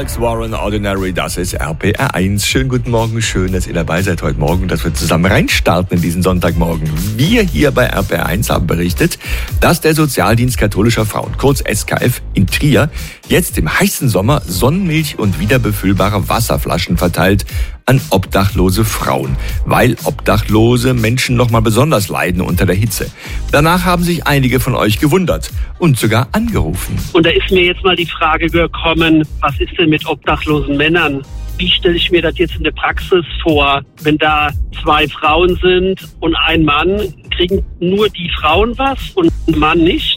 Alex Warren, Ordinary, das ist RPR 1. Schönen guten Morgen, schön, dass ihr dabei seid heute Morgen, dass wir zusammen reinstarten in diesen Sonntagmorgen. Wir hier bei RPR 1 haben berichtet, dass der Sozialdienst katholischer Frauen, kurz SKF, in Trier jetzt im heißen Sommer Sonnenmilch und wiederbefüllbare Wasserflaschen verteilt an obdachlose Frauen, weil obdachlose Menschen nochmal besonders leiden unter der Hitze. Danach haben sich einige von euch gewundert und sogar angerufen. Und da ist mir jetzt mal die Frage gekommen, was ist denn mit obdachlosen Männern? Wie stelle ich mir das jetzt in der Praxis vor, wenn da 2 Frauen sind und ein Mann, kriegen nur die Frauen was und ein Mann nicht?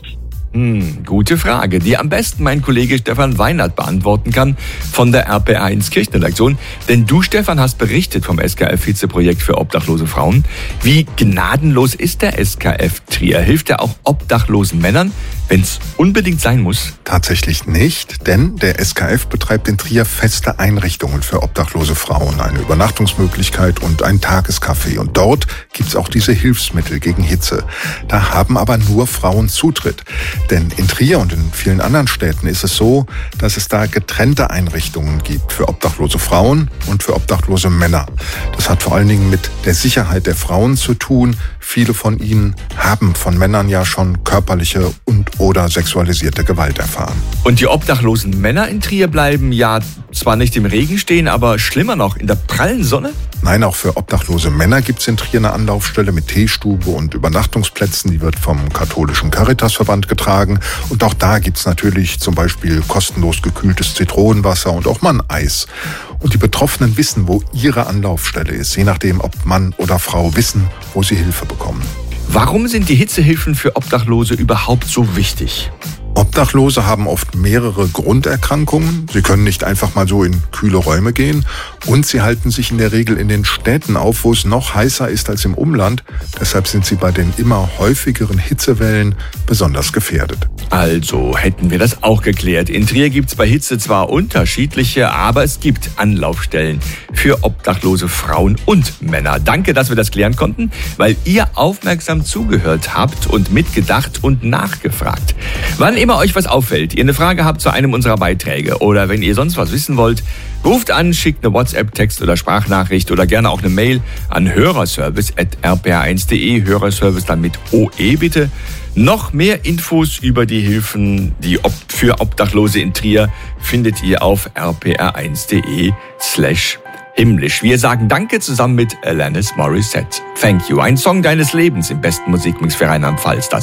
Gute Frage, die am besten mein Kollege Stefan Weinert beantworten kann von der RPR 1 Kirchenredaktion. Denn du, Stefan, hast berichtet vom SKF-Hitzeprojekt für obdachlose Frauen. Wie gnadenlos ist der SKF Trier? Hilft er auch obdachlosen Männern, wenn es unbedingt sein muss? Tatsächlich nicht, denn der SKF betreibt in Trier feste Einrichtungen für obdachlose Frauen, eine Übernachtungsmöglichkeit und ein Tagescafé. Und dort gibt's auch diese Hilfsmittel gegen Hitze. Da haben aber nur Frauen Zutritt. Denn in Trier und in vielen anderen Städten ist es so, dass es da getrennte Einrichtungen gibt für obdachlose Frauen und für obdachlose Männer. Das hat vor allen Dingen mit der Sicherheit der Frauen zu tun. Viele von ihnen haben von Männern ja schon körperliche und/oder sexualisierte Gewalt erfahren. Und die obdachlosen Männer in Trier bleiben ja zwar nicht im Regen stehen, aber schlimmer noch, in der prallen Sonne? Nein, auch für obdachlose Männer gibt es in Trier eine Anlaufstelle mit Teestube und Übernachtungsplätzen. Die wird vom katholischen Caritasverband getragen. Und auch da gibt es natürlich zum Beispiel kostenlos gekühltes Zitronenwasser und auch mal ein Eis. Und die Betroffenen wissen, wo ihre Anlaufstelle ist, je nachdem, ob Mann oder Frau wissen, wo sie Hilfe bekommen. Warum sind die Hitzehilfen für Obdachlose überhaupt so wichtig? Obdachlose haben oft mehrere Grunderkrankungen. Sie können nicht einfach mal so in kühle Räume gehen. Und sie halten sich in der Regel in den Städten auf, wo es noch heißer ist als im Umland. Deshalb sind sie bei den immer häufigeren Hitzewellen besonders gefährdet. Also hätten wir das auch geklärt. In Trier gibt's bei Hitze zwar unterschiedliche, aber es gibt Anlaufstellen für obdachlose Frauen und Männer. Danke, dass wir das klären konnten, weil ihr aufmerksam zugehört habt und mitgedacht und nachgefragt. Wann immer euch was auffällt, ihr eine Frage habt zu einem unserer Beiträge oder wenn ihr sonst was wissen wollt, ruft an, schickt eine WhatsApp, Text oder Sprachnachricht oder gerne auch eine Mail an hörerservice@rpr1.de, Hörerservice dann mit OE bitte. Noch mehr Infos über die Hilfen für Obdachlose in Trier findet ihr auf rpr1.de/himmlisch. Wir sagen Danke zusammen mit Alanis Morissette. Thank you. Ein Song deines Lebens im besten Musikmix für Rheinland-Pfalz. Das